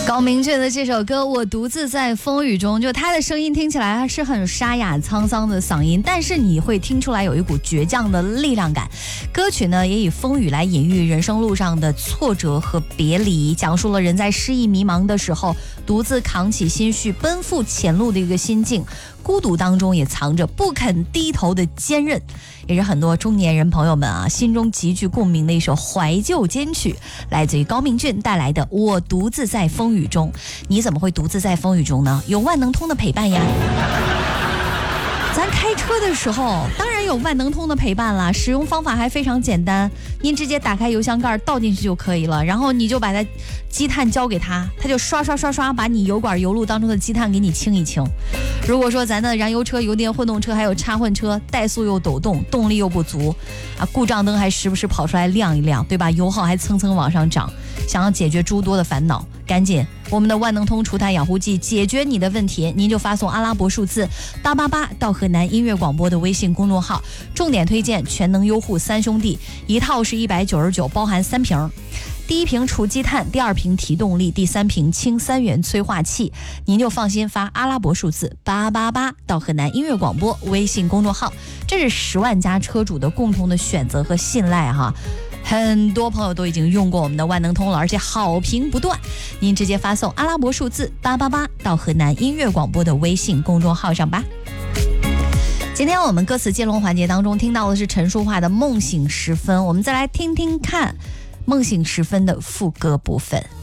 高明俊的这首歌《我独自在风雨中》，就他的声音听起来是很沙哑沧桑的嗓音，但是你会听出来有一股倔强的力量感。歌曲呢也以风雨来隐喻人生路上的挫折和别离，讲述了人在失意迷茫的时候独自扛起心绪奔赴前路的一个心境，孤独当中也藏着不肯低头的坚韧，也是很多中年人朋友们心中极具共鸣的一首怀旧金曲，来自于高明俊带来的《我独自在风雨中》。你怎么会独自在风雨中呢？有万能通的陪伴呀。咱开车的时候当然有万能通的陪伴啦，使用方法还非常简单，您直接打开油箱盖倒进去就可以了，然后你就把它积碳交给他，他就刷把你油管油路当中的积碳给你清一清。如果说咱的燃油车、油电混动车还有插混车，怠速又抖动，动力又不足故障灯还时不时跑出来亮一亮，对吧？油耗还蹭蹭往上涨，想要解决诸多的烦恼，赶紧我们的万能通除碳养护剂解决你的问题，您就发送阿拉伯数字888到河南音乐广播的微信公众号，重点推荐全能优护三兄弟，一套是199，包含3瓶。第一瓶除积碳，第二瓶提动力，第三瓶氢3元催化器，您就放心发阿拉伯数字888到河南音乐广播微信公众号，这是10万家车主的共同的选择和信赖哈。很多朋友都已经用过我们的万能通了，而且好评不断，您直接发送阿拉伯数字888到河南音乐广播的微信公众号上吧。今天我们歌词接龙环节当中听到的是陈淑桦的梦醒时分，我们再来听听看梦醒时分的副歌部分。